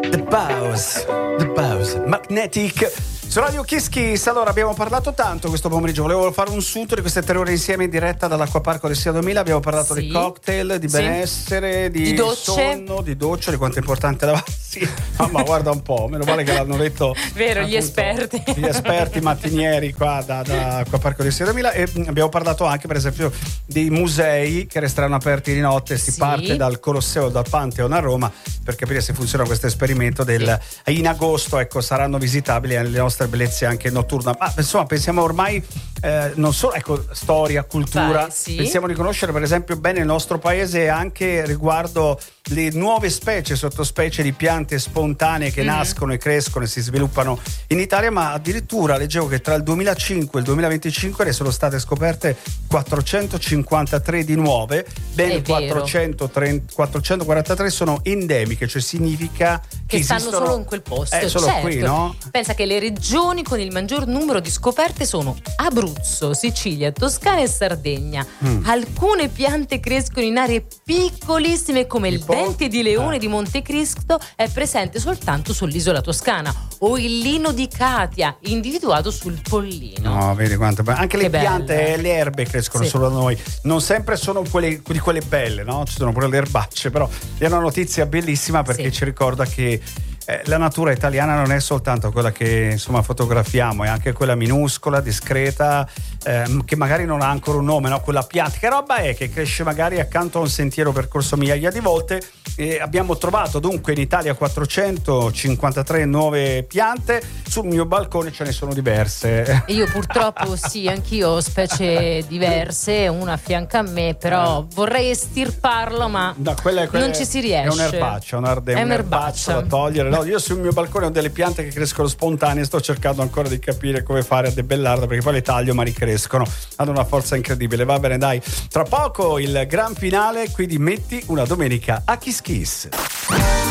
The Buzz, Magnetic. Su Radio Kiss Kiss, allora abbiamo parlato tanto questo pomeriggio, volevo fare un sunto di queste 3 ore insieme in diretta dall'Acquaparco del SIA 2000, abbiamo parlato di cocktail, di benessere, di sonno, di docce, di quanto è importante lavarsi. Ma guarda un po', meno male che l'hanno detto vero, appunto, gli esperti mattinieri qua da Acquaparco del SIA 2000, e abbiamo parlato anche per esempio dei musei che resteranno aperti di notte. Si parte dal Colosseo, dal Pantheon a Roma, per capire se funziona questo esperimento in agosto, ecco, saranno visitabili le nostre bellezze anche notturna. Ma insomma, pensiamo ormai non solo, ecco, storia, cultura, pensiamo di conoscere per esempio bene il nostro paese anche riguardo le nuove specie, sottospecie di piante spontanee che nascono e crescono e si sviluppano in Italia, ma addirittura leggevo che tra il 2005 e il 2025 ne sono state scoperte 453 di nuove, ben 443 sono endemiche, cioè significa che stanno solo in quel posto. Solo qui, no? Pensa che le regioni con il maggior numero di scoperte sono Abruzzo, Sicilia, Toscana e Sardegna. Alcune piante crescono in aree piccolissime come il dente di leone di Montecristo è presente soltanto sull'isola toscana, o il lino di Catia individuato sul Pollino. No, vedi quanto anche le piante e le erbe crescono solo da noi, non sempre sono quelle belle, no? Ci sono pure le erbacce, però è una notizia bellissima perché ci ricorda che la natura italiana non è soltanto quella che insomma fotografiamo, è anche quella minuscola, discreta, che magari non ha ancora un nome, no? Quella pianta, che roba è che cresce magari accanto a un sentiero percorso migliaia di volte. Abbiamo trovato dunque in Italia 453 nuove piante, sul mio balcone ce ne sono diverse. Io purtroppo anch'io ho specie diverse, una a fianco a me, però vorrei estirparlo, ma non ci si riesce. È un'erbaccia, un'erbaccia da togliere. No, io sul mio balcone ho delle piante che crescono spontanee, sto cercando ancora di capire come fare a debellarle, perché poi le taglio ma ricrescono, hanno una forza incredibile. Va bene, dai, tra poco il gran finale qui di Metti una domenica a Kiss Kiss.